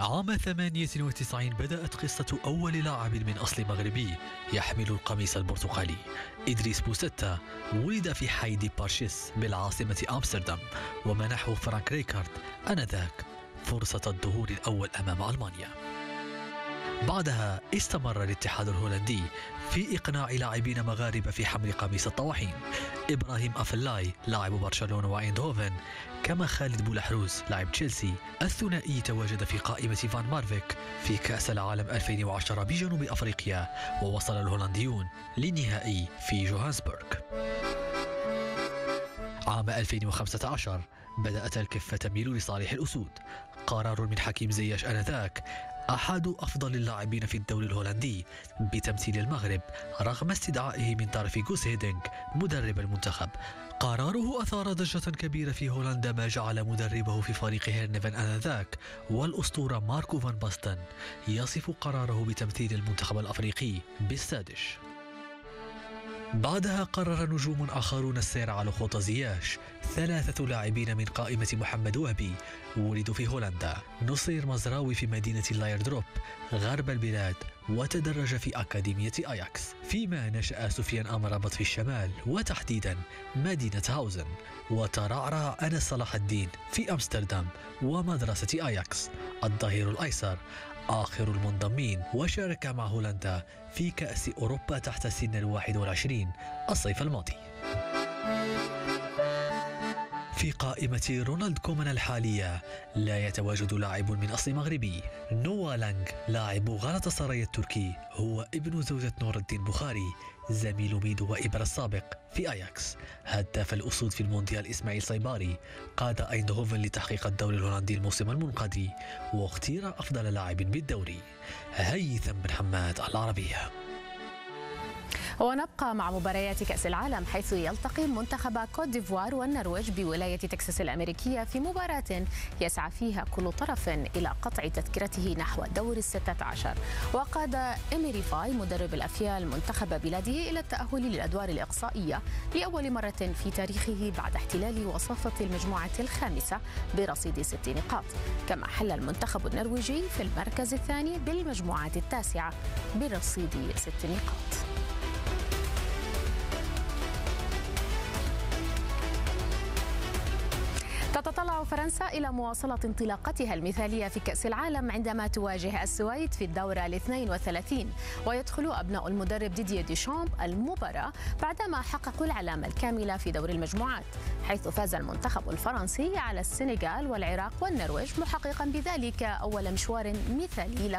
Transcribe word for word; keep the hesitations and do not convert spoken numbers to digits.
عام ثمانية وتسعين بدأت قصة أول لاعب من أصل مغربي يحمل القميص البرتقالي. إدريس بوسيتا ولد في حي دي بارشيس بالعاصمة أمستردام، ومنحه فرانك ريكارد آنذاك فرصة الظهور الأول أمام ألمانيا. بعدها استمر الاتحاد الهولندي في إقناع لاعبين مغاربة في حمل قميص الطواحين. إبراهيم أفلاي لاعب برشلونة وإيندهوفن، كما خالد بولحروز لاعب تشيلسي. الثنائي تواجد في قائمة فان مارفيك في كأس العالم ألفين وعشرة بجنوب أفريقيا، ووصل الهولنديون للنهائي في جوهانسبورغ. عام ألفين وخمسة عشر بدأت الكفة تميل لصالح الأسود. قرار من حكيم زياش آنذاك، أحد أفضل اللاعبين في الدوري الهولندي، بتمثيل المغرب رغم استدعائه من طرف غوس هيدينغ مدرب المنتخب. قراره أثار ضجة كبيرة في هولندا، ما جعل مدربه في فريق هيرنيفن آنذاك والأسطورة ماركو فان باستن يصف قراره بتمثيل المنتخب الأفريقي بالسادش. بعدها قرر نجوم آخرون السير على خطى زياش. ثلاثة لاعبين من قائمة محمد وهبي ولدوا في هولندا. نصير مزراوي في مدينة لايردروب غرب البلاد، وتدرج في أكاديمية أياكس، فيما نشأ سفيان أمرابط في الشمال وتحديدا مدينة هاوزن. وترعرع أنس صلاح الدين في أمستردام ومدرسة أياكس. الظهير الأيسر آخر المنضمين، وشارك مع هولندا في كأس أوروبا تحت سن الواحد والعشرين الصيف الماضي. في قائمة رونالد كومان الحالية لا يتواجد لاعب من أصل مغربي. نوا لانغ لاعب غلطة سراي التركي هو ابن زوجة نور الدين بخاري زميل ميدو وإبرة السابق في أياكس. هداف الأسود في المونديال إسماعيل صيباري قاد أيندهوفن لتحقيق الدوري الهولندي الموسم المنقضي، واختير أفضل لاعب بالدوري. هيثم بن حماد، العربية. ونبقى مع مباريات كأس العالم، حيث يلتقي منتخب كوت ديفوار والنرويج بولاية تكساس الأمريكية في مباراة يسعى فيها كل طرف إلى قطع تذكرته نحو دور الستة عشر. وقاد إيميري فاي مدرب الأفيال منتخب بلاده إلى التأهل للأدوار الإقصائية لأول مرة في تاريخه بعد احتلال وصافة المجموعة الخامسة برصيد ست نقاط. كما حل المنتخب النرويجي في المركز الثاني بالمجموعة التاسعة برصيد ست نقاط. تتطلع فرنسا إلى مواصلة انطلاقتها المثالية في كأس العالم عندما تواجه السويد في الدورة الاثنين وثلاثين، ويدخل أبناء المدرب ديدييه ديشامب المباراة بعدما حققوا العلامة الكاملة في دور المجموعات، حيث فاز المنتخب الفرنسي على السنغال والعراق والنرويج، محققا بذلك أول مشوار مثالي له